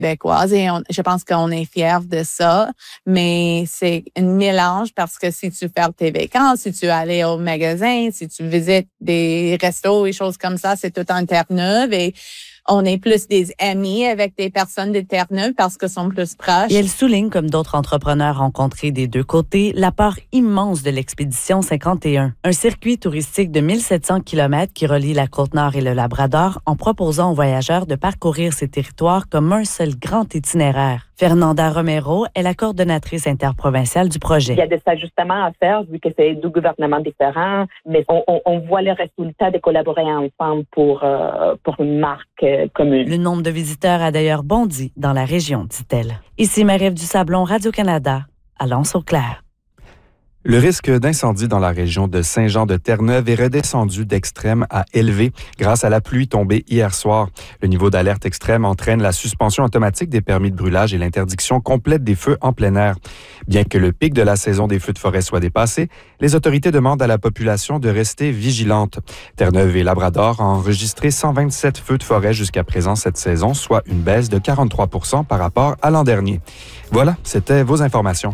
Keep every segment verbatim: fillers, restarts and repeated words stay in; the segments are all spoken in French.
québécoise et on, je pense qu'on est fiers de ça, mais c'est un mélange parce que si tu fais tes vacances, si tu allais au magasin, si tu visites des restos et choses comme ça, c'est tout en Terre-Neuve et on est plus des amis avec des personnes de Terre-Neuve parce qu'ils sont plus proches. Et elle souligne, comme d'autres entrepreneurs rencontrés des deux côtés, l'apport immense de l'Expédition cinquante et un, un circuit touristique de mille sept cents kilomètres qui relie la Côte-Nord et le Labrador en proposant aux voyageurs de parcourir ces territoires comme un seul grand itinéraire. Fernanda Romero est la coordonnatrice interprovinciale du projet. Il y a des ajustements à faire vu que c'est deux gouvernements différents, mais on, on, on voit les résultats de collaborer ensemble pour, euh, pour une marque euh, commune. Le nombre de visiteurs a d'ailleurs bondi dans la région, dit-elle. Ici Marie-Ève Dusablon, Radio-Canada, à L'Anse-au-Clair. Le risque d'incendie dans la région de Saint-Jean-de-Terre-Neuve est redescendu d'extrême à élevé grâce à la pluie tombée hier soir. Le niveau d'alerte extrême entraîne la suspension automatique des permis de brûlage et l'interdiction complète des feux en plein air. Bien que le pic de la saison des feux de forêt soit dépassé, les autorités demandent à la population de rester vigilante. Terre-Neuve et Labrador ont enregistré cent vingt-sept feux de forêt jusqu'à présent cette saison, soit une baisse de quarante-trois pour cent par rapport à l'an dernier. Voilà, c'était vos informations.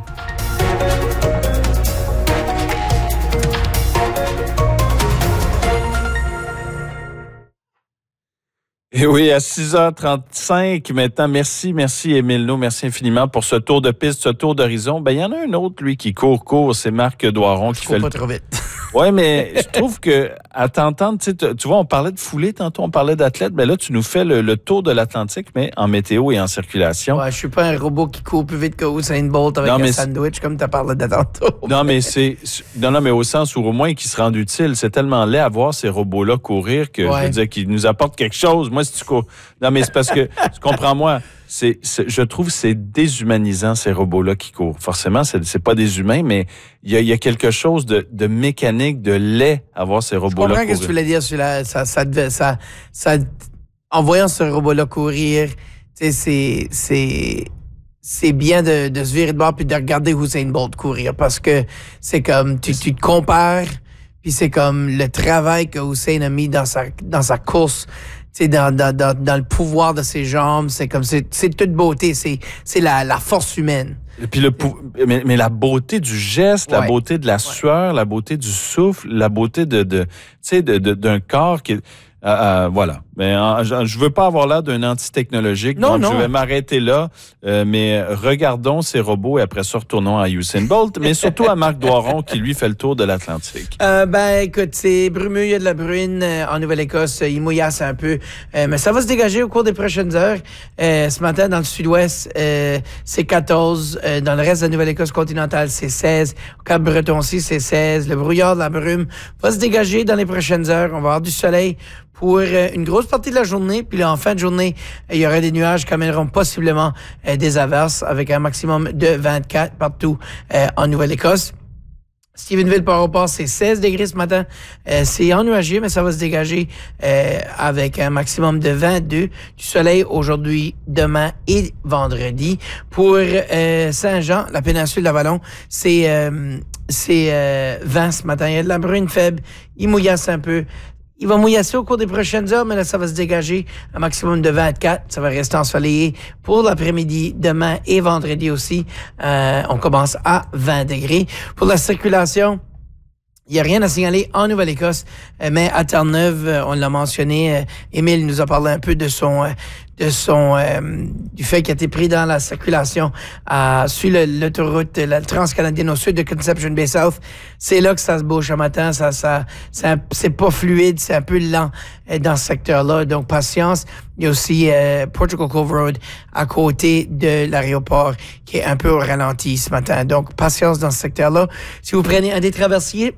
Et oui, à six heures trente-cinq maintenant. Merci, merci Émile No, merci infiniment pour ce tour de piste, ce tour d'horizon. Ben il y en a un autre, lui, qui court, court, c'est Marc Doiron qui Je fait cours le... pas trop vite. Oui, mais je trouve que à t'entendre, tu sais, tu vois, on parlait de foulée tantôt, on parlait d'athlète, ben là, tu nous fais le, le tour de l'Atlantique, mais en météo et en circulation. Ouais, je suis pas un robot qui court plus vite que Usain Bolt avec non, un mais sandwich, comme tu as parlé de tantôt. Non, mais c'est... Non, non, mais au sens où au moins qu'ils se rendent utiles. C'est tellement laid à voir ces robots-là courir que, ouais. je veux dire, qu'ils nous apportent quelque chose. Moi, si tu cours... Non, mais c'est parce que, tu comprends-moi, c'est, c'est, je trouve que c'est déshumanisant, ces robots-là qui courent. Forcément, c'est, c'est pas des humains, mais il y a, y a quelque chose de, de mécanique, de laid à voir ces robots-là courir. Je comprends ce que tu voulais dire sur la... Ça, ça, devait, ça, ça, en voyant ce robot-là courir, tu sais, c'est... c'est c'est bien de, de se virer de bord puis de regarder Usain Bolt courir parce que c'est comme, tu, tu te compares puis c'est comme le travail que Usain a mis dans sa, dans sa course, tu sais, dans, dans, dans, dans le pouvoir de ses jambes, c'est comme, c'est, c'est toute beauté, c'est, c'est la, la force humaine. Et puis le pou... mais, mais la beauté du geste, ouais. la beauté de la sueur, ouais. la beauté du souffle, la beauté de, de tu sais, de, de, d'un corps qui... Euh, euh, voilà. Mais euh, je veux pas avoir l'air d'un anti-technologique, non, donc non. je vais m'arrêter là. Euh, mais regardons ces robots et après ça, retournons à Usain Bolt, mais surtout à Marc Doiron qui, lui, fait le tour de l'Atlantique. Euh, ben, écoute, c'est brumeux, il y a de la bruine euh, en Nouvelle-Écosse, il mouillasse un peu, euh, mais ça va se dégager au cours des prochaines heures. Euh, ce matin, dans le sud-ouest, euh, c'est quatorze. Euh, dans le reste de la Nouvelle-Écosse continentale, c'est seize. Au Cap-Breton aussi, c'est seize. Le brouillard de la brume va se dégager dans les prochaines heures. On va avoir du soleil pour euh, une grosse partie de la journée. Puis là, en fin de journée, il y aura des nuages qui amèneront possiblement euh, des averses avec un maximum de vingt-quatre partout euh, en Nouvelle-Écosse. Stephenville par rapport, c'est seize degrés ce matin. Euh, c'est ennuagé, mais ça va se dégager euh, avec un maximum de vingt-deux. Du soleil aujourd'hui, demain et vendredi. Pour euh, Saint-Jean, la péninsule d'Avalon, c'est euh, c'est euh, vingt ce matin. Il y a de la bruine faible. Il mouillasse un peu. Il va mouillasser au cours des prochaines heures, mais là, ça va se dégager un maximum de vingt-quatre. Ça va rester ensoleillé pour l'après-midi, demain et vendredi aussi. Euh, on commence à vingt degrés. Pour la circulation, il n'y a rien à signaler en Nouvelle-Écosse, mais à Terre-Neuve, on l'a mentionné, Émile nous a parlé un peu de son... de son euh, du fait qu'il a été pris dans la circulation euh, sur le, l'autoroute la transcanadienne au sud de Conception Bay South. C'est là que ça se bouge ce matin. Ça, ça, c'est, un, c'est pas fluide, c'est un peu lent euh, dans ce secteur-là. Donc, patience. Il y a aussi euh, Portugal Cove Road à côté de l'aéroport qui est un peu au ralenti ce matin. Donc, patience dans ce secteur-là. Si vous prenez un des traversiers,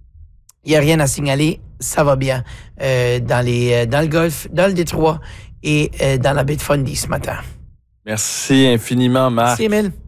il n'y a rien à signaler. Ça va bien euh, dans, les, dans le Golfe, dans le Détroit et euh, dans la baie de Fundy ce matin. Merci infiniment, Marc. Merci, Émile.